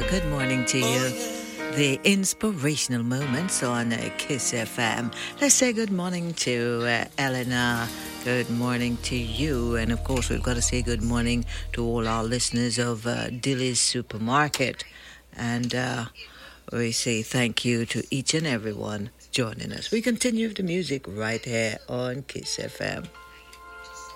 Good morning to you. The inspirational moments on Kiss FM. Let's say good morning to Eleanor. Good morning to you. And of course, we've got to say good morning to all our listeners of Dilly's Supermarket. And we say thank you to each and everyone joining us. We continue with the music right here on Kiss FM.